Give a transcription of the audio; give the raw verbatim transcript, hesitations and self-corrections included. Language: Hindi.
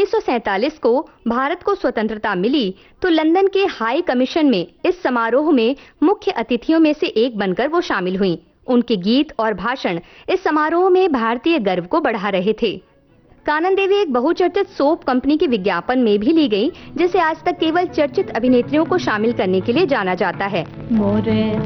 उन्नीस सौ सैंतालीस को भारत को स्वतंत्रता मिली तो लंदन के हाई कमीशन में इस समारोह में मुख्य अतिथियों में से एक बनकर वो शामिल हुईं। उनके गीत और भाषण इस समारोह में भारतीय गर्व को बढ़ा रहे थे। कानन देवी एक बहुचर्चित सोप कंपनी के विज्ञापन में भी ली गई, जिसे आज तक केवल चर्चित अभिनेत्रियों को शामिल करने के लिए जाना जाता है। मोरे